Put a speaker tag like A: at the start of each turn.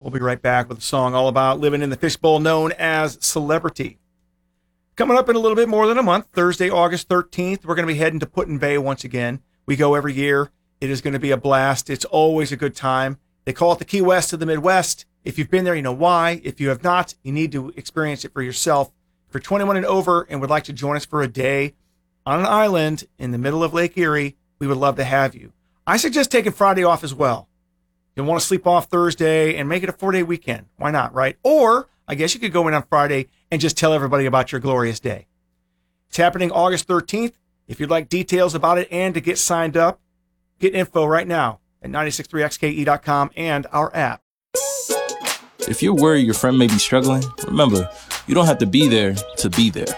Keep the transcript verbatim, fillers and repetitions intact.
A: We'll be right back with a song all about living in the fishbowl known as celebrity. Coming up in a little bit more than a month, Thursday, August thirteenth, we're going to be heading to Put-in-Bay once again. We go every year. It is going to be a blast. It's always a good time. They call it the Key West of the Midwest. If you've been there, you know why. If you have not, you need to experience it for yourself. If you're twenty-one and over and would like to join us for a day on an island in the middle of Lake Erie, we would love to have you. I suggest taking Friday off as well. You'll want to sleep off Thursday and make it a four-day weekend. Why not, right? Or I guess you could go in on Friday and just tell everybody about your glorious day. It's happening August thirteenth. If you'd like details about it and to get signed up, get info right now at nine six three X K E dot com and our app.
B: If you're worried your friend may be struggling, remember, you don't have to be there to be there.